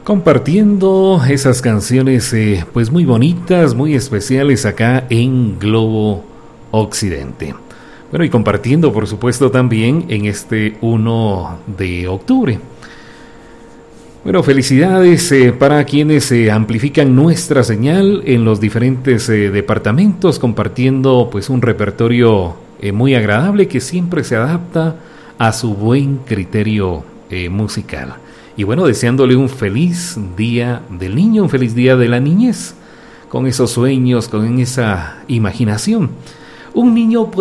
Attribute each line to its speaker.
Speaker 1: compartiendo esas canciones pues muy bonitas, muy especiales acá en Globo Occidente. Bueno, y compartiendo por supuesto también en este 1 de octubre. Bueno, felicidades para quienes amplifican nuestra señal en los diferentes departamentos, compartiendo pues un repertorio muy agradable que siempre se adapta a su buen criterio musical. Y bueno, deseándole un feliz día del niño, un feliz día de la niñez, con esos sueños, con esa imaginación. Un niño